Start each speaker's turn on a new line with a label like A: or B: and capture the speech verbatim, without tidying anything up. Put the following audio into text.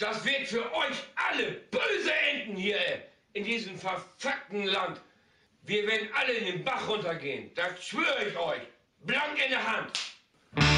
A: Das wird für euch alle böse enden hier in diesem verfuckten Land. Wir werden alle in den Bach runtergehen. Das schwöre ich euch. Blank in der Hand.